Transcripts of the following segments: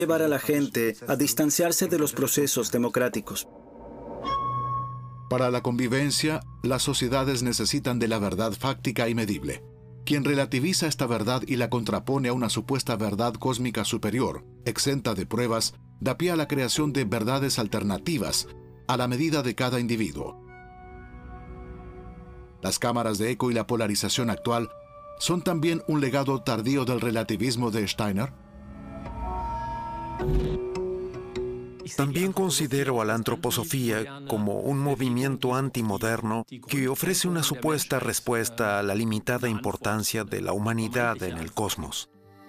llevar a la gente a distanciarse de los procesos democráticos. Para la convivencia, las sociedades necesitan de la verdad fáctica y medible. Quien relativiza esta verdad y la contrapone a una supuesta verdad cósmica superior, exenta de pruebas, da pie a la creación de verdades alternativas a la medida de cada individuo. Las cámaras de eco y la polarización actual son también un legado tardío del relativismo de Steiner. También considero a la antroposofía como un movimiento antimoderno que ofrece una supuesta respuesta a la limitada importancia de la humanidad en el cosmos.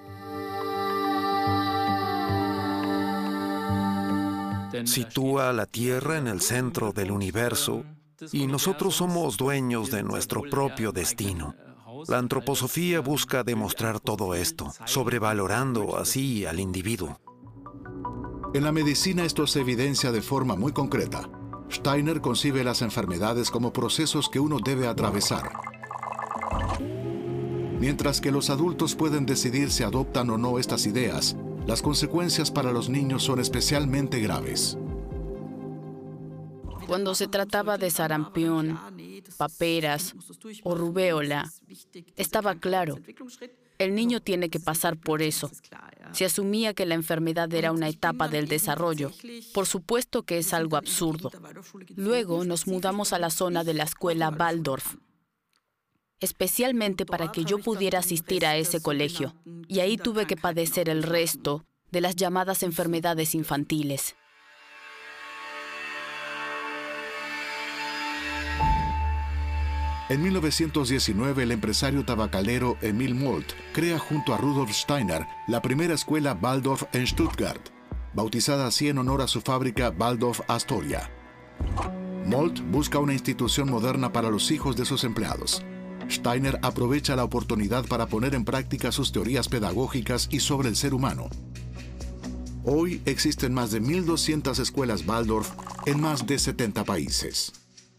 Sitúa a la Tierra en el centro del universo y nosotros somos dueños de nuestro propio destino. La antroposofía busca demostrar todo esto, sobrevalorando así al individuo. En la medicina esto se evidencia de forma muy concreta. Steiner concibe las enfermedades como procesos que uno debe atravesar. Mientras que los adultos pueden decidir si adoptan o no estas ideas, las consecuencias para los niños son especialmente graves. Cuando se trataba de sarampión, paperas o rubéola, estaba claro. El niño tiene que pasar por eso. Se asumía que la enfermedad era una etapa del desarrollo. Por supuesto que es algo absurdo. Luego nos mudamos a la zona de la escuela Waldorf, especialmente para que yo pudiera asistir a ese colegio. Y ahí tuve que padecer el resto de las llamadas enfermedades infantiles. En 1919, el empresario tabacalero Emil Molt crea junto a Rudolf Steiner la primera escuela Waldorf en Stuttgart, bautizada así en honor a su fábrica Waldorf Astoria. Molt busca una institución moderna para los hijos de sus empleados. Steiner aprovecha la oportunidad para poner en práctica sus teorías pedagógicas y sobre el ser humano. Hoy existen más de 1.200 escuelas Waldorf en más de 70 países.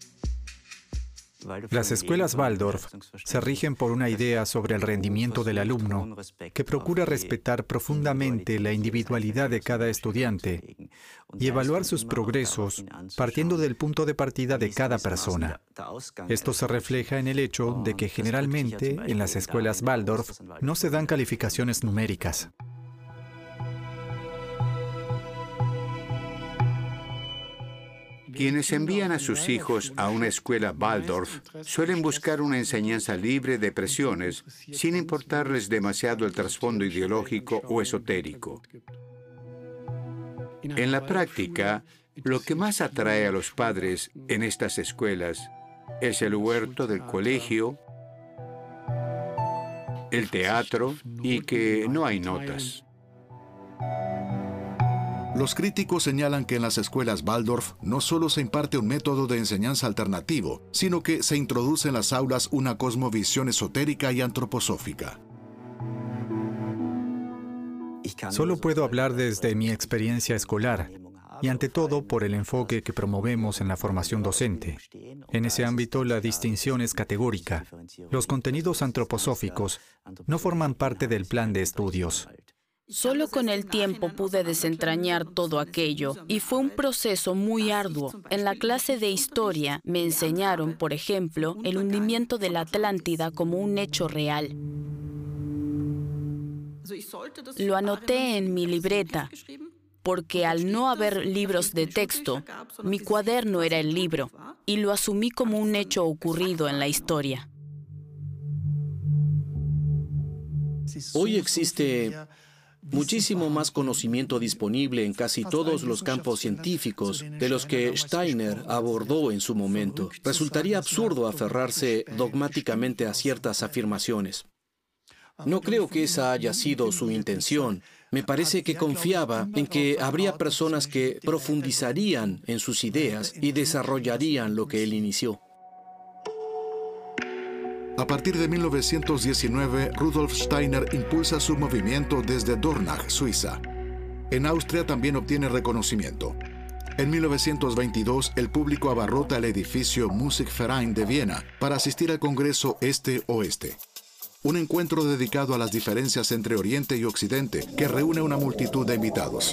Las escuelas Waldorf se rigen por una idea sobre el rendimiento del alumno que procura respetar profundamente la individualidad de cada estudiante y evaluar sus progresos partiendo del punto de partida de cada persona. Esto se refleja en el hecho de que generalmente en las escuelas Waldorf no se dan calificaciones numéricas. Quienes envían a sus hijos a una escuela Waldorf suelen buscar una enseñanza libre de presiones, sin importarles demasiado el trasfondo ideológico o esotérico. En la práctica, lo que más atrae a los padres en estas escuelas es el huerto del colegio, el teatro y que no hay notas. Los críticos señalan que en las escuelas Waldorf no solo se imparte un método de enseñanza alternativo, sino que se introduce en las aulas una cosmovisión esotérica y antroposófica. Solo puedo hablar desde mi experiencia escolar y ante todo por el enfoque que promovemos en la formación docente. En ese ámbito la distinción es categórica. Los contenidos antroposóficos no forman parte del plan de estudios. Solo con el tiempo pude desentrañar todo aquello y fue un proceso muy arduo. En la clase de historia me enseñaron, por ejemplo, el hundimiento de la Atlántida como un hecho real. Lo anoté en mi libreta, porque al no haber libros de texto, mi cuaderno era el libro, y lo asumí como un hecho ocurrido en la historia. Hoy existe muchísimo más conocimiento disponible en casi todos los campos científicos de los que Steiner abordó en su momento. Resultaría absurdo aferrarse dogmáticamente a ciertas afirmaciones. No creo que esa haya sido su intención. Me parece que confiaba en que habría personas que profundizarían en sus ideas y desarrollarían lo que él inició. A partir de 1919, Rudolf Steiner impulsa su movimiento desde Dornach, Suiza. En Austria también obtiene reconocimiento. En 1922, el público abarrota el edificio Musikverein de Viena para asistir al Congreso Este-Oeste. un encuentro dedicado a las diferencias entre Oriente y Occidente que reúne una multitud de invitados.